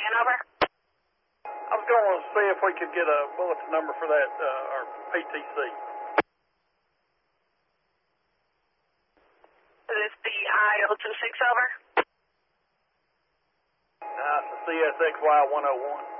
again, over. I was going to see if we could get a bulletin number for that, our PTC. Is this the I-026, over? It's the CSXY 101.